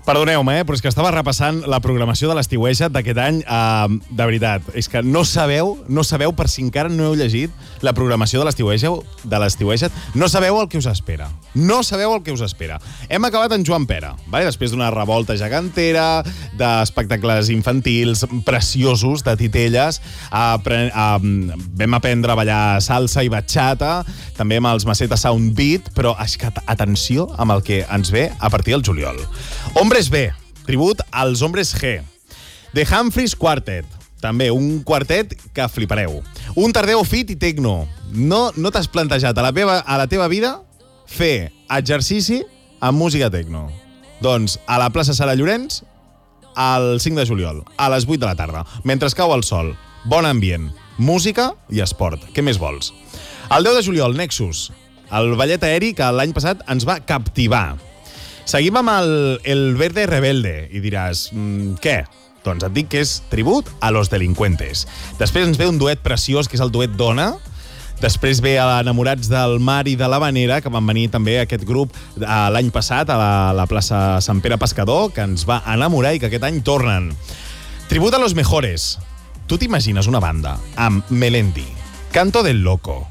Perdoneu-me, però és que estava repassant la programació de l'Estiueja d'aquest any. De veritat, és que no sabeu, per si encara no heu llegit la programació de l'Estiueja, no sabeu el que us espera. No sabeu el que us espera. Hem acabat en Joan Pera, vale? Després d'una revolta gegantera, d'espectacles infantils preciosos, de titelles, vam aprendre a ballar salsa i bachata, també amb els Maceta Sound Beat, però atenció amb el que ens ve a partir del juliol. Hombres B, tribut als Hombres G. The Humphreys Quartet, també un quartet que flipareu. Un Tardeo Fit i Tecno. No t'has plantejat a la teva vida fer exercici amb música tecno. Doncs a la plaça Sara Llorenç, el 5 de juliol, a les 8 de la tarda, mentre cau el sol. Bon ambient, música i esport. Què més vols? El 10 de juliol, Nexus, el ballet aeri que l'any passat ens va captivar. Seguim amb el Verde Rebelde i diràs, què? Doncs et dic que és tribut a los delincuentes. Després ens ve un duet preciós, que és el duet Dona. Després ve a Enamorats del Mar i de l'Havanera, que van venir també aquest grup l'any passat a la plaça Sant Pere Pescador, que ens va enamorar i que aquest any tornen. Tribut a los mejores. Tu t'imagines una banda amb Melendi, Canto del Loco,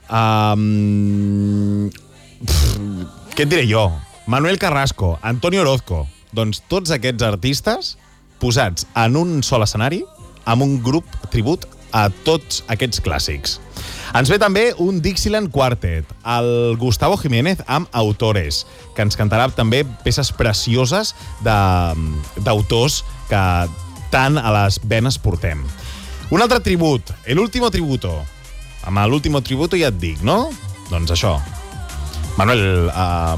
què et diré jo? Manuel Carrasco, Antonio Orozco. Doncs tots aquests artistes posats en un sol escenari amb un grup tribut a tots aquests clàssics. Ens ve també un Dixieland Quartet, el Gustavo Jiménez amb Autores, que ens cantarà també peces precioses d'autors que tant a les venes portem. Un altre tribut, El Último Tributo. Amb l'Último Tributo ja et dic, no? Doncs això. Manuel,